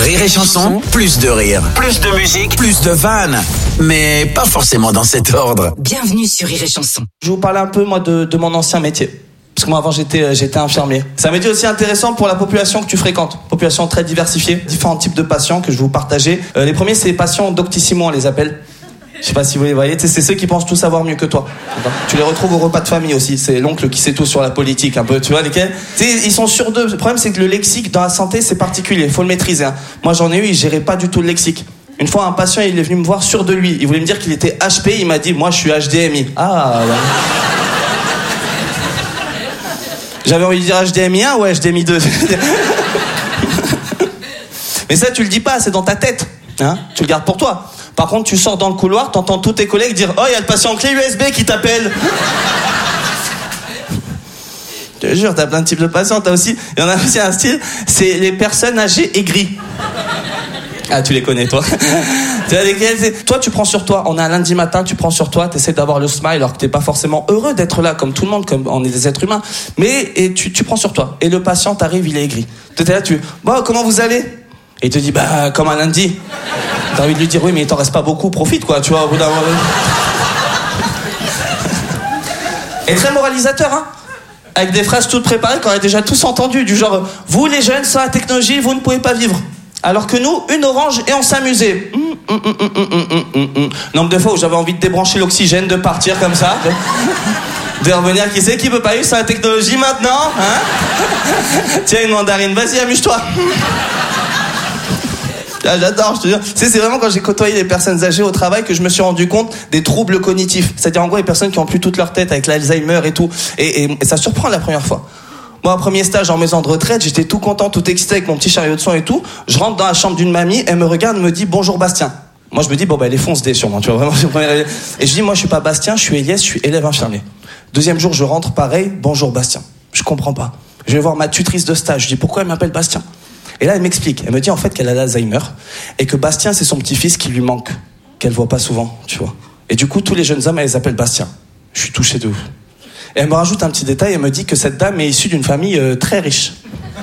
Rire et Chanson, plus de rire, plus de musique, plus de vannes. Mais pas forcément dans cet ordre. Bienvenue sur Rire et Chanson. Je vais vous parler un peu moi de mon ancien métier. Parce que moi avant j'étais infirmier. C'est un métier aussi intéressant pour la population que tu fréquentes. Population très diversifiée, différents types de patients que je vais vous partager. Les premiers c'est les patients doctissimo on les appelle. Je sais pas si vous les voyez, c'est ceux qui pensent tout savoir mieux que toi. Tu les retrouves au repas de famille aussi, c'est l'oncle qui sait tout sur la politique un peu, tu vois lesquels. Ils sont sur deux. Le problème c'est que le lexique dans la santé c'est particulier, faut le maîtriser. Hein. Moi j'en ai eu, ils géraient pas du tout le lexique. Une fois un patient il est venu me voir sûr de lui, il voulait me dire qu'il était HP, il m'a dit moi je suis HDMI. Ah ouais. J'avais envie de dire HDMI 1 ou HDMI 2. Mais ça tu le dis pas, c'est dans ta tête. Hein, tu le gardes pour toi. Par contre, tu sors dans le couloir, t'entends tous tes collègues dire « Oh, il y a le patient clé USB qui t'appelle !» Je te jure, t'as plein de types de patients. Il y en a aussi un style, c'est les personnes âgées aigries. Ah, tu les connais, toi. Toi, tu prends sur toi. On est un lundi matin, tu prends sur toi, t'essaies d'avoir le smile alors que t'es pas forcément heureux d'être là, comme tout le monde, comme on est des êtres humains. Mais tu prends sur toi. Et le patient t'arrive, il est aigri. T'es là, bon, comment vous allez ? Et il te dit, bah, comme un lundi. T'as envie de lui dire, oui, mais il t'en reste pas beaucoup, profite, quoi, tu vois, au bout d'un moment. Et très moralisateur, hein. Avec des phrases toutes préparées qu'on a déjà tous entendues, du genre, vous, les jeunes, sans la technologie, vous ne pouvez pas vivre. Alors que nous, une orange et on s'amusait. Nombre de fois où j'avais envie de débrancher l'oxygène, de partir comme ça. De revenir, qui c'est qui peut pas vivre sans la technologie maintenant, hein. Tiens, une mandarine, vas-y, amuse-toi. Ah, j'adore, je te jure. C'est vraiment quand j'ai côtoyé les personnes âgées au travail que je me suis rendu compte des troubles cognitifs. C'est-à-dire en gros les personnes qui ont plus toute leur tête avec l'Alzheimer et tout. Et ça surprend la première fois. Moi, premier stage en maison de retraite, j'étais tout content, tout excité avec mon petit chariot de soins et tout. Je rentre dans la chambre d'une mamie, elle me regarde, me dit bonjour Bastien. Moi je me dis bon bah elle est fonce D sûrement, tu vois vraiment. Et je dis moi je suis pas Bastien, je suis Elias, je suis élève infirmier. Deuxième jour je rentre pareil, bonjour Bastien. Je comprends pas. Je vais voir ma tutrice de stage, je dis pourquoi elle m'appelle Bastien. Et là, elle m'explique. Elle me dit en fait qu'elle a l'Alzheimer et que Bastien, c'est son petit-fils qui lui manque, qu'elle voit pas souvent, tu vois. Et du coup, tous les jeunes hommes, elle les appelle Bastien. Je suis touché de ouf. Et elle me rajoute un petit détail. Elle me dit que cette dame est issue d'une famille très riche.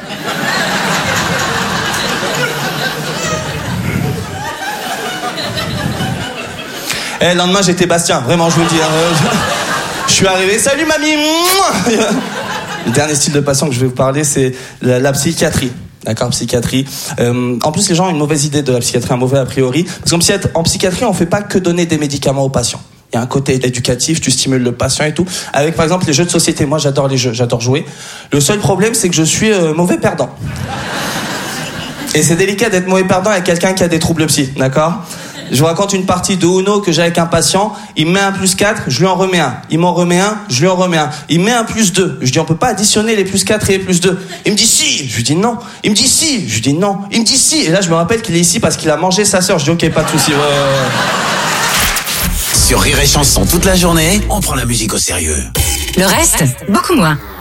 Et le lendemain, j'étais Bastien. Vraiment, je vous le dis. Hein. Je suis arrivé. Salut, mamie. Le dernier style de patient que je vais vous parler, c'est la psychiatrie. D'accord, psychiatrie. En plus, les gens ont une mauvaise idée de la psychiatrie, un mauvais a priori. Parce qu'en psychiatrie, on fait pas que donner des médicaments aux patients. Il y a un côté éducatif, tu stimules le patient et tout. Avec, par exemple, les jeux de société. Moi, j'adore les jeux, j'adore jouer. Le seul problème, c'est que je suis mauvais perdant. Et c'est délicat d'être mauvais perdant avec quelqu'un qui a des troubles psy, d'accord ? Je vous raconte une partie de Uno que j'ai avec un patient. Il me met un +4, je lui en remets un. Il m'en remet un, je lui en remets un. Il me met un +2. Je dis on peut pas additionner les +4 et les +2. Il me dit si. Je lui dis non. Il me dit si. Je lui dis non. Il me dit si. Et là je me rappelle qu'il est ici parce qu'il a mangé sa sœur. Je dis ok, pas de souci. Sur Rire et Chanson toute la journée, on prend la musique au sérieux. Le reste, beaucoup moins.